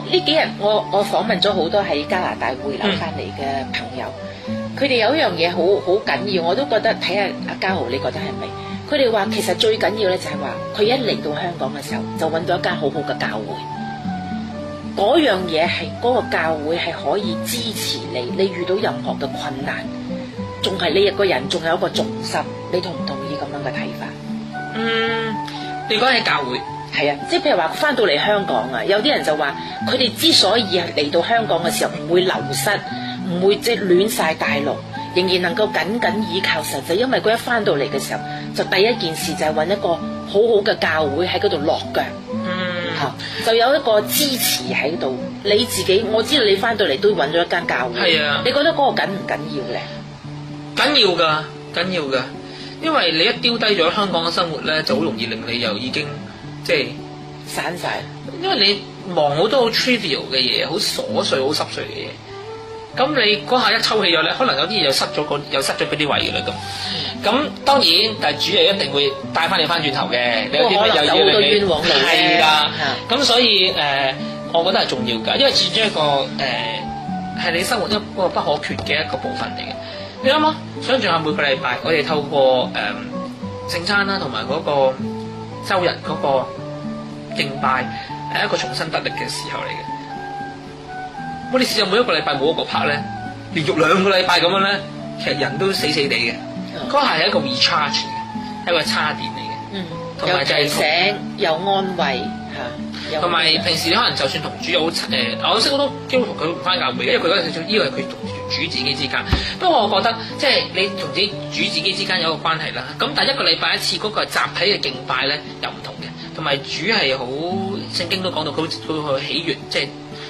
呢幾日我訪問咗好多喺加拿大回流翻嚟嘅朋友，佢哋有一樣嘢好緊要，我都覺得睇下阿嘉豪，你覺得係咪？佢哋話其實最緊要咧就係話，佢一嚟到香港嘅時候就揾到一間好好嘅教會，嗰樣嘢係嗰個教會係可以支持你，你遇到任何嘅困難，仲係你一個人仲有一個重心，你同唔同意咁樣嘅睇法？ 你講起教會。 係啊，即係譬如話翻到嚟香港啊，有啲人就話佢哋之所以嚟到香港嘅時候唔會流失，唔會即係亂晒大陸，仍然能夠緊緊依靠神，就因為佢一翻到嚟嘅時候，就第一件事就係揾一個好好嘅教會喺嗰度落腳，就有一個支持喺度。你自己我知道你翻到嚟都揾咗一間教會， 係啊， 你覺得嗰個緊唔緊要咧？ 緊要㗎，緊要㗎，因為你一丟低咗香港嘅生活咧，就好容易令你又已經。即係散晒， 因為你忙好多好 trivial 嘅嘢，好瑣碎、好濕碎嘅嘢。咁你嗰下一抽起咗咧，可能有啲嘢又塞咗嗰啲位㗎啦咁。咁當然，但係主係一定會帶翻你翻轉頭嘅。你有啲咩又要令你係啦。咁所以我覺得係重要㗎，因為始終一個係你生活一個不可缺嘅一個部分嚟嘅。你諗下，想象下每個禮拜我哋透過聖餐啦，同埋嗰個週日嗰個敬拜係一個重新得力嘅時候嚟嘅。我哋試下每一個禮拜冇一個拍咧，連續2個禮拜咁樣咧，其實人都死死地嘅。嗰係一個 recharge 嘅，一個叉電嚟嘅。同埋就係提醒又安慰嚇。 同埋平時你可能就算同主有我識好多基督徒佢唔翻教會嘅，因為佢嗰陣時呢個係佢同主自己之間。不過我覺得即係你同自己主自己之間有一個關係啦。咁但係一個禮拜一次嗰個集體嘅敬拜咧又唔同嘅，同埋主係好聖經都講到佢去喜悅，即係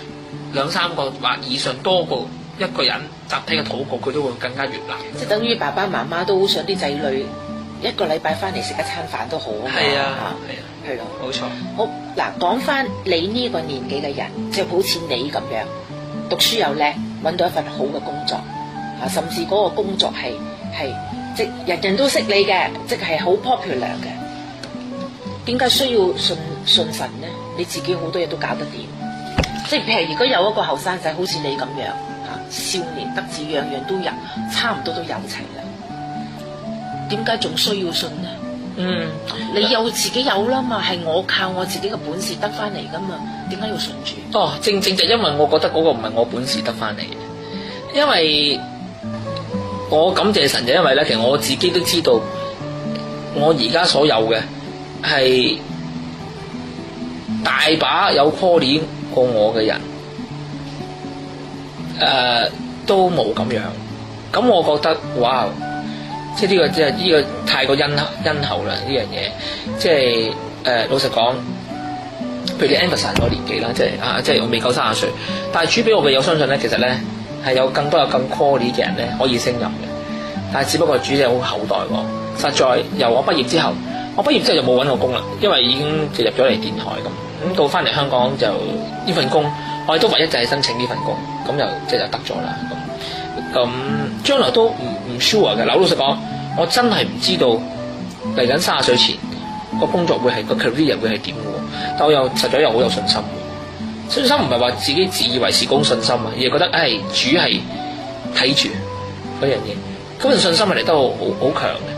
2、3個或以上多過一個人集體嘅禱告，佢都會更加悅納。 即係等於爸爸媽媽都好想啲仔女一個禮拜翻嚟食一餐飯都好啊嘛。 係啊， 係咯， 冇錯。 好嗱，講翻你呢個年紀嘅人，即係好似你咁樣讀書又叻，揾到一份好嘅工作嚇，甚至嗰個工作係即人人都識你嘅，即係好 popular 嘅。點解需要信神呢？你自己好多嘢都搞得掂，即係譬如如果有一個後生仔好似你咁樣嚇，少年得志，樣樣都有，差唔多都有齊啦。點解仲需要信呢？你有自己有啦嘛，係我靠我自己嘅本事得翻嚟噶嘛，點解要信主？ 正就因為我覺得嗰個唔係我本事得翻嚟嘅，因為我感謝神就因為咧，其實我自己都知道，我而家所有嘅係大把有 calling 過我嘅人，都冇咁樣，咁我覺得哇！即係呢個太過殷厚啦呢樣嘢，即係老實講，譬如你 Anderson 嗰年紀啦，即係我未夠30歲，但係主俾我嘅有相信咧，其實咧係有更多有更 quality 嘅人咧可以升任嘅，但係只不過主就好厚待我。實在由我畢業之後就冇揾過工啦，因為已經就入咗嚟電台咁到翻嚟香港就呢份工，我哋都唯一就係申請呢份工，咁就得咗啦咁將來都唔 sure 嘅。老實講，我真係唔知道嚟緊30歲前個工作會係個 career 會係點嘅，但我實在又好有信心。信心唔係話自己自以為是講信心啊，而係覺得主係睇住嗰樣嘢，咁信心係嚟得好強嘅。